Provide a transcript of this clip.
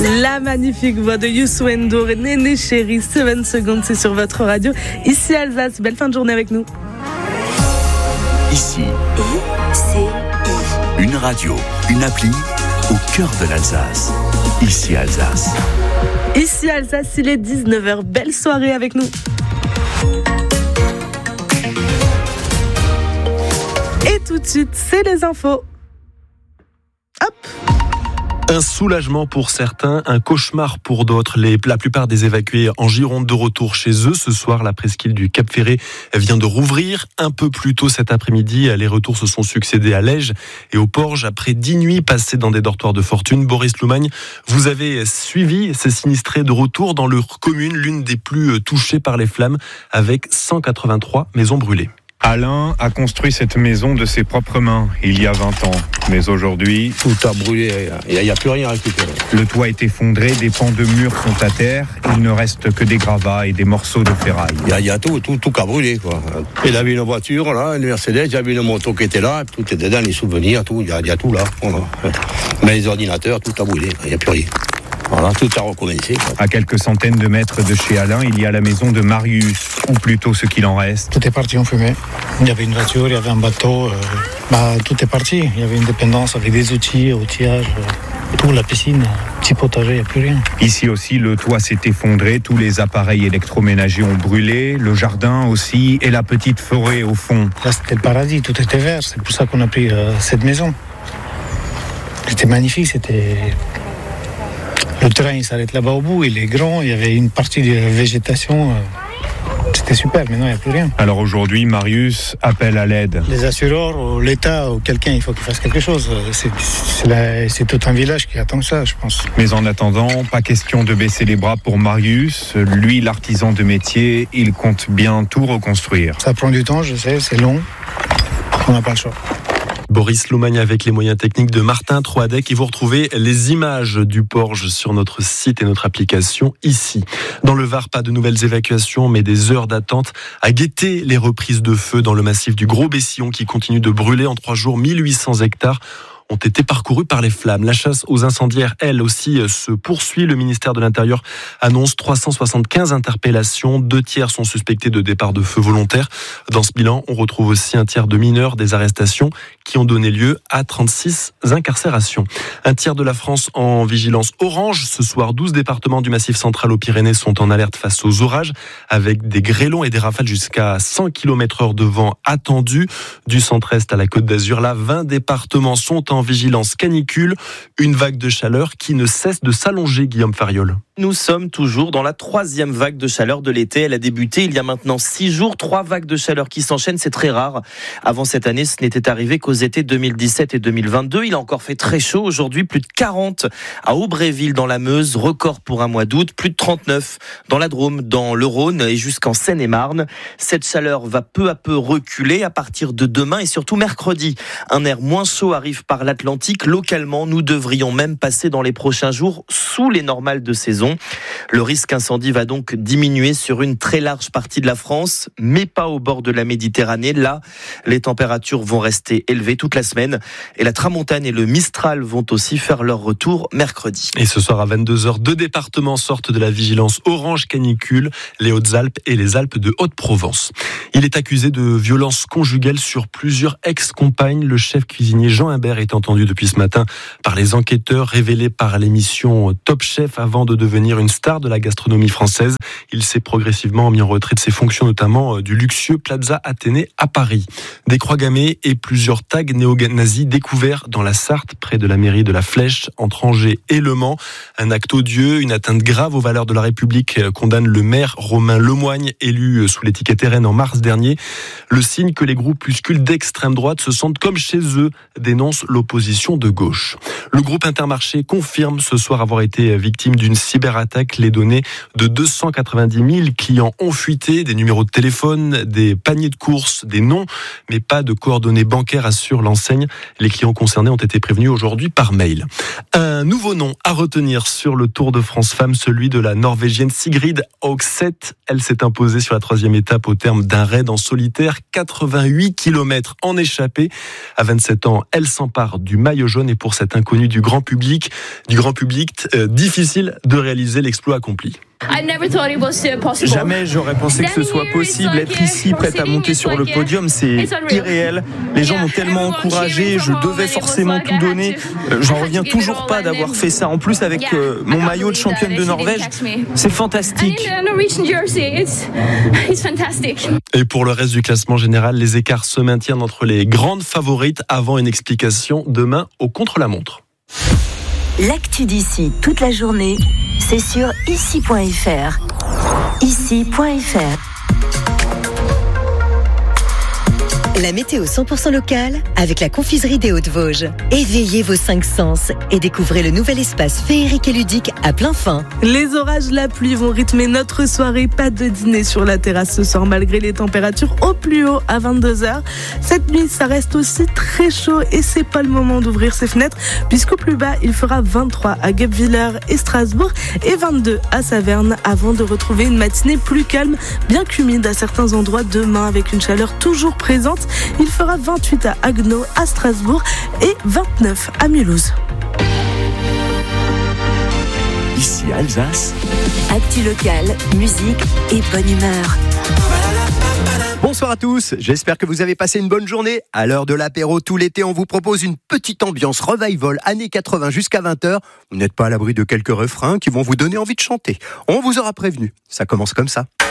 La magnifique voix de Youssou N'Dour et Néné Chéri, 7 secondes, c'est sur votre radio. Ici Alsace, belle fin de journée avec nous. Ici, une radio, une appli au cœur de l'Alsace. Ici Alsace. Ici Alsace, il est 19h, belle soirée avec nous. Et tout de suite, c'est les infos. Hop. Un soulagement pour certains, un cauchemar pour d'autres. La plupart des évacués en Gironde de retour chez eux. Ce soir, la presqu'île du Cap-Ferré vient de rouvrir. Un peu plus tôt cet après-midi, les retours se sont succédés à Lège et au Porge. Après 10 nuits passées dans des dortoirs de fortune, Boris Loumagne, vous avez suivi ces sinistrés de retour dans leur commune, l'une des plus touchées par les flammes, avec 183 maisons brûlées. Alain a construit cette maison de ses propres mains il y a 20 ans. Mais aujourd'hui, tout a brûlé, il n'y a plus rien à récupérer. Le toit est effondré, des pans de murs sont à terre. Il ne reste que des gravats et des morceaux de ferraille. Il y a tout qui a brûlé, quoi. Il avait une voiture, là, une Mercedes, j'avais une moto qui était là, tout était dedans, les souvenirs, tout, il y a tout là. Voilà. Mais les ordinateurs, tout a brûlé, il n'y a plus rien. Voilà, tout a recommencé. À quelques centaines de mètres de chez Alain, il y a la maison de Marius, ou plutôt ce qu'il en reste. Tout est parti en fumée. Il y avait une voiture, il y avait un bateau. Tout est parti. Il y avait une dépendance avec des outils, outillage, tout, la piscine, petit potager, il n'y a plus rien. Ici aussi, le toit s'est effondré, tous les appareils électroménagers ont brûlé, le jardin aussi, et la petite forêt au fond. Là, c'était le paradis, tout était vert. C'est pour ça qu'on a pris cette maison. C'était magnifique, c'était... Le terrain, il s'arrête là-bas au bout, il est grand, il y avait une partie de végétation. C'était super, maintenant il n'y a plus rien. Alors aujourd'hui, Marius appelle à l'aide. Les assureurs, ou l'État, ou quelqu'un, il faut qu'il fasse quelque chose. C'est tout un village qui attend ça, je pense. Mais en attendant, pas question de baisser les bras pour Marius. Lui, l'artisan de métier, il compte bien tout reconstruire. Ça prend du temps, je sais, c'est long. On n'a pas le choix. Boris Loumagne avec les moyens techniques de Martin Troadec, et vous retrouvez les images du Porge sur notre site et notre application ici. Dans le Var, pas de nouvelles évacuations, mais des heures d'attente à guetter les reprises de feu dans le massif du Gros-Bessillon qui continue de brûler en 3 jours. 1800 hectares ont été parcourus par les flammes. La chasse aux incendiaires, elle aussi, se poursuit. Le ministère de l'Intérieur annonce 375 interpellations. 2 tiers sont suspectés de départ de feu volontaire. Dans ce bilan, on retrouve aussi un tiers de mineurs, des arrestations qui ont donné lieu à 36 incarcérations. Un tiers de la France en vigilance orange. Ce soir, 12 départements du Massif central aux Pyrénées sont en alerte face aux orages, avec des grêlons et des rafales jusqu'à 100 km/h de vent attendus. Du centre-est à la Côte d'Azur, là, 20 départements sont en vigilance canicule, une vague de chaleur qui ne cesse de s'allonger, Guillaume Fariol. Nous sommes toujours dans la 3e vague de chaleur de l'été. Elle a débuté il y a maintenant 6 jours. 3 vagues de chaleur qui s'enchaînent, c'est très rare. Avant cette année, ce n'était arrivé qu'aux étés 2017 et 2022. Il a encore fait très chaud. Aujourd'hui, plus de 40 à Aubréville dans la Meuse, record pour un mois d'août. Plus de 39 dans la Drôme, dans le Rhône et jusqu'en Seine-et-Marne. Cette chaleur va peu à peu reculer à partir de demain et surtout mercredi. Un air moins chaud arrive par l'Atlantique. Localement, nous devrions même passer dans les prochains jours sous les normales de saison. Le risque incendie va donc diminuer sur une très large partie de la France, mais pas au bord de la Méditerranée. Là, les températures vont rester élevées toute la semaine et la Tramontane et le Mistral vont aussi faire leur retour mercredi. Et ce soir à 22h, 2 départements sortent de la vigilance orange canicule, les Hautes-Alpes et les Alpes de Haute-Provence. Il est accusé de violences conjugales sur plusieurs ex-compagnes. Le chef cuisinier Jean Imbert est entendu depuis ce matin par les enquêteurs, révélés par l'émission Top Chef avant de devenir une star de la gastronomie française. Il s'est progressivement mis en retrait de ses fonctions, notamment du luxueux Plaza Athénée à Paris. Des croix gammées et plusieurs tags néo-nazis découverts dans la Sarthe, près de la mairie de la Flèche, entre Angers et Le Mans. Un acte odieux, une atteinte grave aux valeurs de la République, condamne le maire Romain Lemoigne, élu sous l'étiquette RN en mars dernier. Le signe que les groupuscules d'extrême droite se sentent comme chez eux, dénonce l'opposition de gauche. Le groupe Intermarché confirme ce soir avoir été victime d'une cyberattaque. Les données de 290 000 clients ont fuité, des numéros de téléphone, des paniers de courses, des noms, mais pas de coordonnées bancaires, assure l'enseigne. Les clients concernés ont été prévenus aujourd'hui par mail. Un nouveau nom à retenir sur le Tour de France Femmes, celui de la Norvégienne Sigrid Høgseth. Elle s'est imposée sur la 3e étape au terme d'un raid en solitaire, 88 km en échappée. À 27 ans, elle s'empare fier du maillot jaune. Et pour cet inconnu du grand public, difficile de réaliser l'exploit accompli. Jamais j'aurais pensé que ce soit possible. Être ici, prête à monter sur le podium, c'est irréel. Les gens m'ont tellement encouragé, je devais forcément tout donner. J'en reviens toujours pas d'avoir fait ça. En plus, avec mon maillot de championne de Norvège, c'est fantastique. Et pour le reste du classement général, les écarts se maintiennent entre les grandes favorites avant une explication demain au contre-la-montre. L'actu d'ici toute la journée, c'est sur ici.fr. Ici.fr. La météo 100% locale avec la confiserie des Hauts-de-Vosges. Éveillez vos 5 sens et découvrez le nouvel espace féerique et ludique à plein fin. Les orages, la pluie vont rythmer notre soirée. Pas de dîner sur la terrasse ce soir malgré les températures au plus haut à 22h. Cette nuit, ça reste aussi très chaud et c'est pas le moment d'ouvrir ses fenêtres puisqu'au plus bas, il fera 23 à Guebwiller et Strasbourg et 22 à Saverne avant de retrouver une matinée plus calme, bien qu'humide à certains endroits demain avec une chaleur toujours présente. Il fera 28 à Haguenau, à Strasbourg et 29 à Mulhouse. Ici Alsace. Actu locale, musique et bonne humeur. Bonsoir à tous, j'espère que vous avez passé une bonne journée. À l'heure de l'apéro tout l'été, on vous propose une petite ambiance revival années 80 jusqu'à 20h. Vous n'êtes pas à l'abri de quelques refrains qui vont vous donner envie de chanter. On vous aura prévenu, ça commence comme ça.